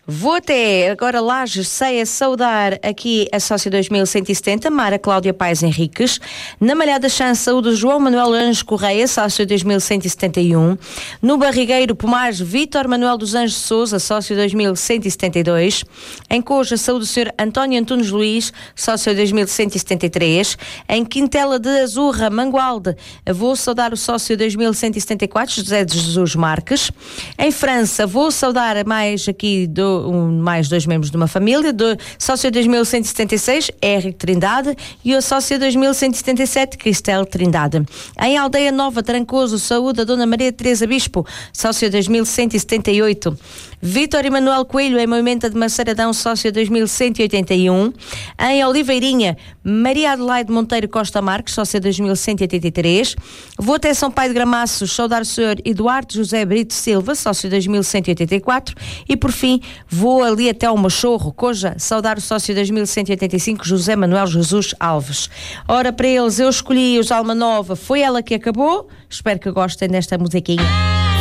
Vou até agora Lages, sei a saudar aqui a sócia 2170, Mara Cláudia Paes Henriques. Na Malhada Chã, saúde João Manuel Anjos Correia, sócio 2171. No Barrigueiro, Pomares, Vítor Manuel dos Anjos Souza, sócio 2172. Em Coja, saúde o Sr. António Antunes Luís, sócio 2173. Em Quintela de Azurra, Mangualde, vou saudar o sócio 2174, José de Jesus Marques. Em França, vou saudar mais aqui mais dois membros de uma família, sócio 2176, Henrique Trindade, e o sócio 2177, Cristel Trindade. Em Aldeia Nova, Trancoso, saúde a Dona Maria Teresa Bispo, sócio 2178. Vítor Emanuel Coelho, em Moimenta de Maceiradão, sócio 2181. Em Oliveirinha, Maria Adelaide Monteiro Costa Marques, sócio 2183. Vou até São Pai de Gramaços, saudar o Sr. Eduardo José Brito Silva, sócio 2184. E por fim, vou ali até o Machorro, Coja, saudar o sócio 2185, José Manuel Jesus Alves. Ora, para eles eu escolhi os Alma Nova, foi ela que acabou. Espero que gostem desta musiquinha.